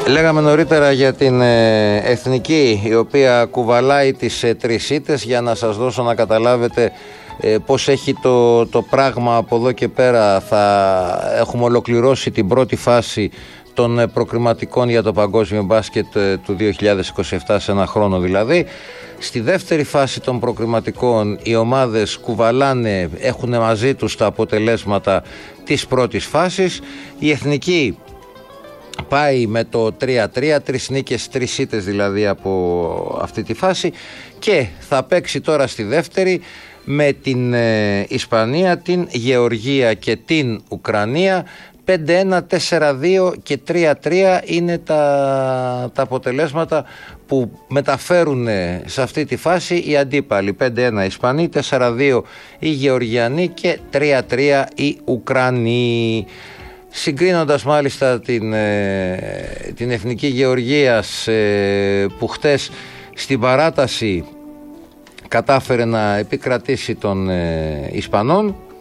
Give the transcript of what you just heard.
Λέγαμε νωρίτερα για την εθνική, η οποία κουβαλάει τις 3 ήττες, για να σας δώσω να καταλάβετε πώς έχει το πράγμα από εδώ και πέρα. Θα έχουμε ολοκληρώσει την πρώτη φάση των προκριματικών για το παγκόσμιο μπάσκετ του 2027, σε ένα χρόνο δηλαδή. Στη δεύτερη φάση των προκριματικών οι ομάδες κουβαλάνε, έχουν μαζί τους τα αποτελέσματα της πρώτης φάσης. Η εθνική πάει με το 3-3, 3 νίκες, 3 ήττες δηλαδή από αυτή τη φάση, και θα παίξει τώρα στη δεύτερη με την Ισπανία, την Γεωργία και την Ουκρανία. 5-1, 4-2 και 3-3 είναι τα αποτελέσματα που μεταφέρουν σε αυτή τη φάση οι αντίπαλοι. 5-1 οι Ισπανοί, 4-2 οι Γεωργιανοί και 3-3 οι Ουκρανοί. Συγκρίνοντας μάλιστα την εθνική Γεωργίας, που χτες στην παράταση κατάφερε να επικρατήσει των Ισπανών,